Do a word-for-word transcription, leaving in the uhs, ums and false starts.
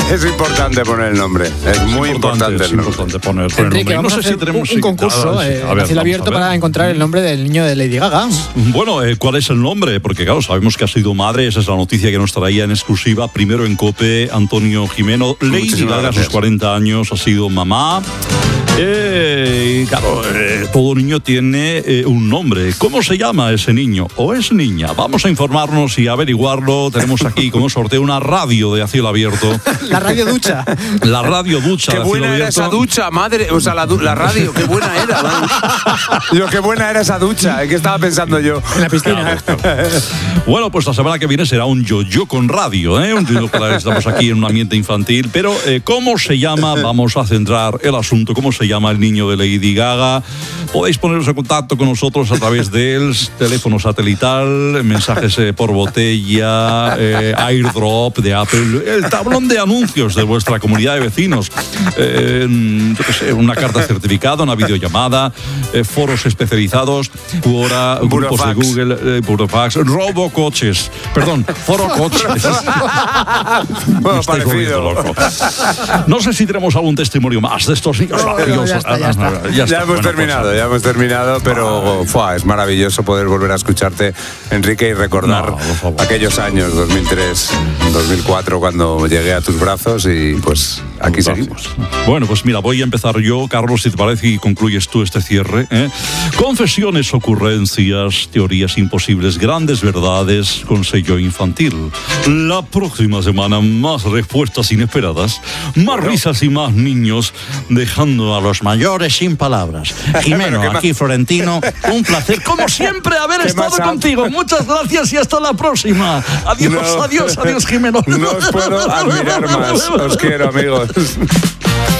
Es importante poner el nombre. Es, es muy importante, importante el nombre. Es importante poner, poner Enrique, el nombre. No sé si tenemos un, un concurso eh, a ver, abierto para encontrar el nombre del niño de Lady Gaga. Bueno, eh, ¿cuál es el nombre? Porque claro, sabemos que ha sido madre. Esa es la noticia que nos traía en exclusiva. Primero en COPE, Antonio Jimeno. Lady Gaga a sus cuarenta años ha sido mamá. Eh, claro, eh, todo niño tiene eh, un nombre. ¿Cómo se llama ese niño? ¿O es niña? Vamos a informarnos y averiguarlo. Tenemos aquí como sorteo una radio de A Cielo Abierto. La radio ducha. La radio ducha. Qué de buena Cielo era Abierto. esa ducha, madre. O sea, la, la radio, qué buena era. Yo, qué buena era esa ducha. ¿En qué estaba pensando yo? En la piscina. Claro, claro. Bueno, pues la semana que viene será un yo-yo con radio, ¿eh? Un yo-yo que estamos aquí en un ambiente infantil. Pero, eh, ¿cómo se llama? Vamos a centrar el asunto. ¿Cómo se llama el niño de Lady Gaga? Podéis poneros en contacto con nosotros a través del teléfono satelital, mensajes eh, por botella, eh, airdrop de Apple, el tablón de anuncios de vuestra comunidad de vecinos, eh, yo qué sé, una carta certificada, una videollamada, eh, foros especializados, Quora, grupos de Google, eh, Burofax, robocoches, perdón, forocoches. Bueno, parecido. No sé si tenemos algún testimonio más de estos niños. No, no, ya está, ya está. Ya, está. Ya hemos bueno, terminado, pues, ya hemos terminado, pero fue, es maravilloso poder volver a escucharte, Enrique, y recordar no, aquellos años, dos mil tres, dos mil cuatro, cuando llegué a tus brazos y pues aquí seguimos. Bueno, pues mira, voy a empezar yo, Carlos, si te parece, y concluyes tú este cierre. ¿eh? Confesiones, ocurrencias, teorías imposibles, grandes verdades con sello infantil. La próxima semana, más respuestas inesperadas, más bueno. risas y más niños, dejando a los mayores sin palabras. Jimeno, aquí Florentino, un placer, como siempre, haber estado contigo. Muchas gracias y hasta la próxima. Adiós, no, adiós, adiós, Jimeno. No os puedo admirar más. Os quiero, amigos.